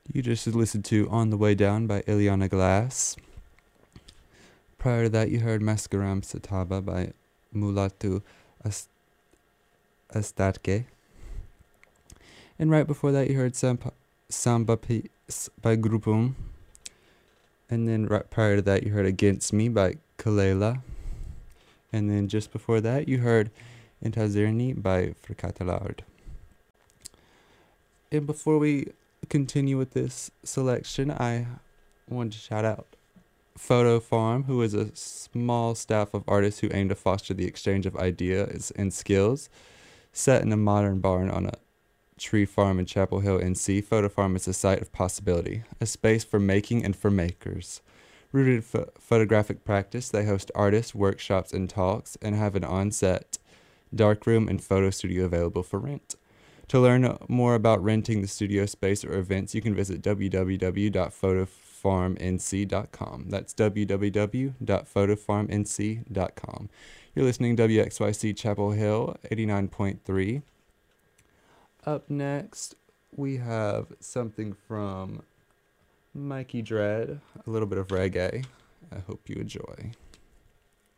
You just listened to On the Way Down by Ileana Glass. Prior to that, you heard Mascaram Sataba by Mulatu Astatke. And right before that, you heard Samba Peace by Grupum. And then right prior to that, you heard Against Me by Kalela. And then just before that, you heard Intazirni by Fricatellard. And before we continue with this selection, I want to shout out Photo Farm, who is a small staff of artists who aim to foster the exchange of ideas and skills. Set in a modern barn on a tree farm in Chapel Hill, NC, Photo Farm is a site of possibility, a space for making and for makers. Rooted in photographic practice, they host artists, workshops, and talks, and have an on-set darkroom and photo studio available for rent. To learn more about renting the studio space or events, you can visit www.photofarmnc.com. That's www.photofarmnc.com. You're listening to WXYC Chapel Hill 89.3. Up next, we have something from Mikey Dread, a little bit of reggae. I hope you enjoy.